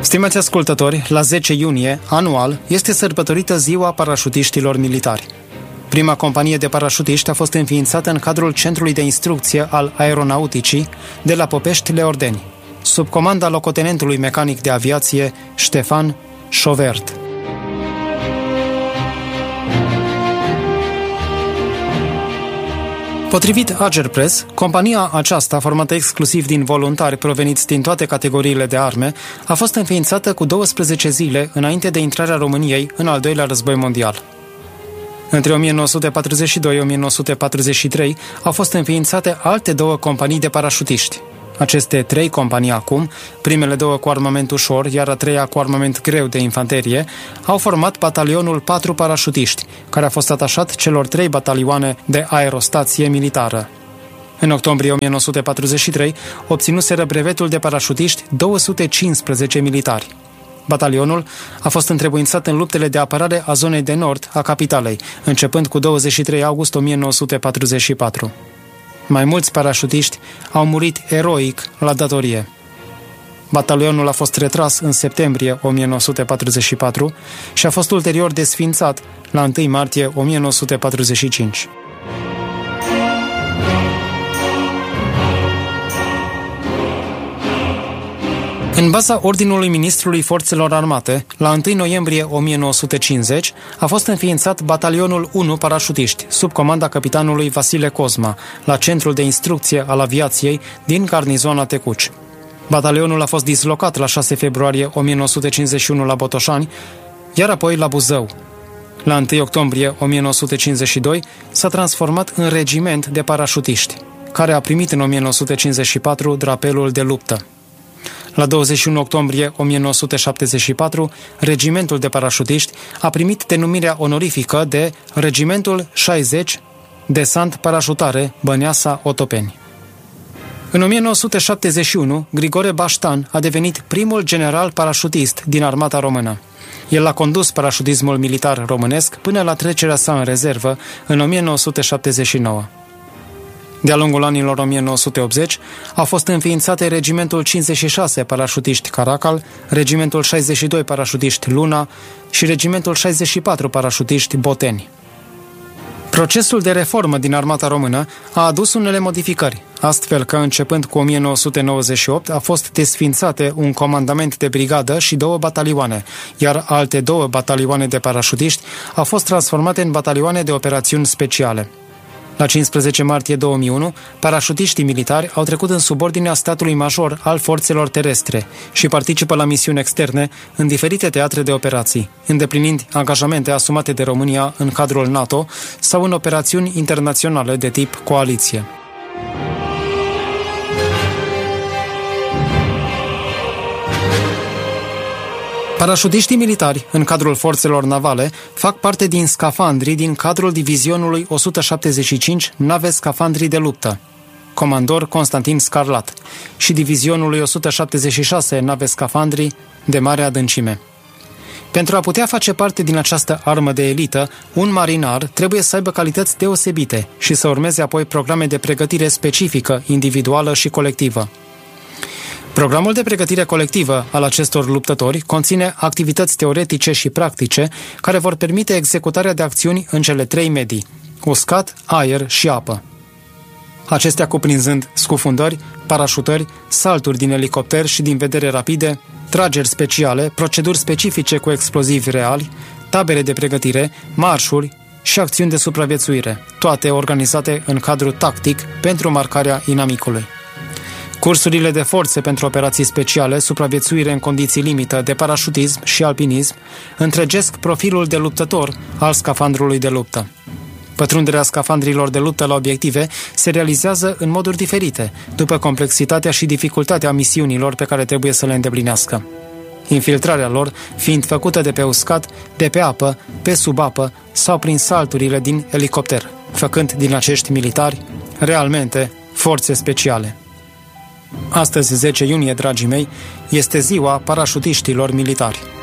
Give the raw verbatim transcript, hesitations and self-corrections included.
Stimați ascultători, la zece iunie, anual, este sărbătorită Ziua Parașutiștilor Militari. Prima companie de parașutiști a fost înființată în cadrul Centrului de Instrucție al Aeronauticii de la Popești-Leordeni, sub comanda locotenentului mecanic de aviație Ștefan Șovert. Potrivit Agerpress, compania aceasta, formată exclusiv din voluntari proveniți din toate categoriile de arme, a fost înființată cu douăsprezece zile înainte de intrarea României în al doilea război mondial. Între o mie nouă sute patruzeci și doi - o mie nouă sute patruzeci și trei au fost înființate alte două companii de parașutiști. Aceste trei companii acum, primele două cu armament ușor, iar a treia cu armament greu de infanterie, au format batalionul patru parașutiști, care a fost atașat celor trei batalioane de aerostație militară. În octombrie o mie nouă sute patruzeci și trei obținuseră brevetul de parașutiști două sute cincisprezece militari. Batalionul a fost întrebuințat în luptele de apărare a zonei de nord a capitalei, începând cu douăzeci și trei august o mie nouă sute patruzeci și patru. Mai mulți parașutiști au murit eroic la datorie. Batalionul a fost retras în septembrie o mie nouă sute patruzeci și patru și a fost ulterior desființat la întâi martie o mie nouă sute patruzeci și cinci. În baza Ordinului Ministrului Forțelor Armate, la întâi noiembrie o mie nouă sute cincizeci, a fost înființat Batalionul unu Parașutiști, sub comanda capitanului Vasile Cosma, la Centrul de Instrucție al Aviației din garnizoana Tecuci. Batalionul a fost dislocat la șase februarie o mie nouă sute cincizeci și unu la Botoșani, iar apoi la Buzău. La întâi octombrie o mie nouă sute cincizeci și doi s-a transformat în regiment de parașutiști, care a primit în o mie nouă sute cincizeci și patru drapelul de luptă. La douăzeci și unu octombrie o mie nouă sute șaptezeci și patru, regimentul de parașutiști a primit denumirea onorifică de Regimentul șaizeci Desant Parașutare Băneasa Otopeni. În o mie nouă sute șaptezeci și unu, Grigore Baștan a devenit primul general parașutist din armata română. El a condus parașutismul militar românesc până la trecerea sa în rezervă în o mie nouă sute șaptezeci și nouă. De-a lungul anilor o mie nouă sute optzeci au fost înființate Regimentul cincizeci și șase Parașutiști Caracal, Regimentul șaizeci și doi Parașutiști Luna și Regimentul șaizeci și patru Parașutiști Boteni. Procesul de reformă din armata română a adus unele modificări, astfel că începând cu o mie nouă sute nouăzeci și opt a fost desființate un comandament de brigadă și două batalioane, iar alte două batalioane de parașutiști au fost transformate în batalioane de operațiuni speciale. La cincisprezece martie două mii unu, parașutiștii militari au trecut în subordinea statului major al forțelor terestre și participă la misiuni externe în diferite teatre de operații, îndeplinind angajamente asumate de România în cadrul NATO sau în operațiuni internaționale de tip coaliție. Parașutiștii militari, în cadrul forțelor navale, fac parte din scafandrii din cadrul divizionului o sută șaptezeci și cinci Nave Scafandrii de Luptă, comandor Constantin Scarlat, și divizionului o sută șaptezeci și șase Nave Scafandrii de Mare Adâncime. Pentru a putea face parte din această armă de elită, un marinar trebuie să aibă calități deosebite și să urmeze apoi programe de pregătire specifică, individuală și colectivă. Programul de pregătire colectivă al acestor luptători conține activități teoretice și practice care vor permite executarea de acțiuni în cele trei medii: uscat, aer și apă. Acestea cuprinzând scufundări, parașutări, salturi din elicopter și din vedere rapide, trageri speciale, proceduri specifice cu explozivi reali, tabere de pregătire, marșuri și acțiuni de supraviețuire, toate organizate în cadru tactic pentru marcarea inamicului. Cursurile de forțe pentru operații speciale, supraviețuire în condiții limită de parașutism și alpinism întregesc profilul de luptător al scafandrului de luptă. Pătrunderea scafandrilor de luptă la obiective se realizează în moduri diferite, după complexitatea și dificultatea misiunilor pe care trebuie să le îndeplinească. Infiltrarea lor fiind făcută de pe uscat, de pe apă, pe sub apă sau prin salturile din elicopter, făcând din acești militari realmente forțe speciale. Astăzi, zece iunie, dragii mei, este ziua parașutiștilor militari.